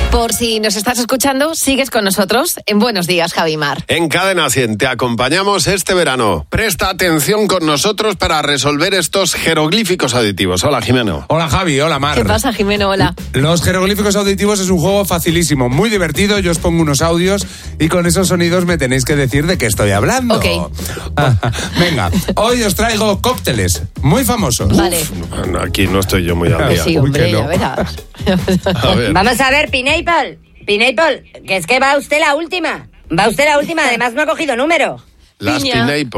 Por si nos estás escuchando, sigues con nosotros en Buenos Días, Javi Mar. En Cadena 100 te acompañamos este verano. Presta atención con nosotros para resolver estos jeroglíficos auditivos. Hola, Jimeno. Hola, Javi. Hola, Mar. ¿Qué pasa, Jimeno? Hola. Los jeroglíficos auditivos es un juego facilísimo, muy divertido. Yo os pongo unos audios y con esos sonidos me tenéis que decir de qué estoy hablando. Ok. Venga, hoy os traigo cócteles muy famosos. Vale. Bueno, aquí no estoy yo muy al día. Sí, Uy, hombre, que no. ya verás. A ver. Vamos a ver, Pineapple, que es que va usted la última. Además no ha cogido número. Las Piña. Pineapple.